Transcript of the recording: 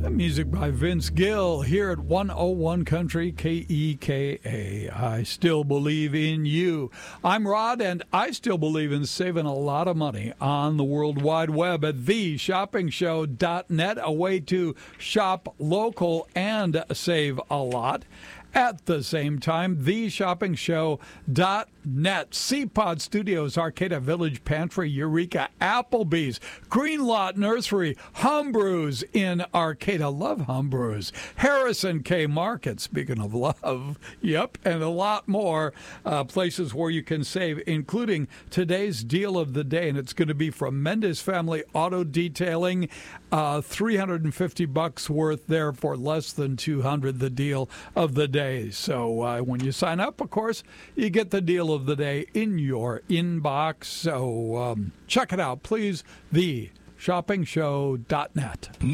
Music by Vince Gill here at 101 Country KEKA. I still believe in you. I'm Rod, and I still believe in saving a lot of money on the World Wide Web at theshoppingshow.net, a way to shop local and save a lot. At the same time, theshoppingshow.net. CPod Studios, Arcata Village Pantry, Eureka, Applebee's, Greenlot Nursery, Humbrew's in Arcata. Love Humbrew's. Harrison K Market, speaking of love. Yep, and a lot more places where you can save, including today's deal of the day. And it's going to be from Mendes Family Auto Detailing. $350 worth there for less than $200, the deal of the day. So when you sign up, of course, you get the deal of the day in your inbox. So check it out, please. TheShoppingShow.net.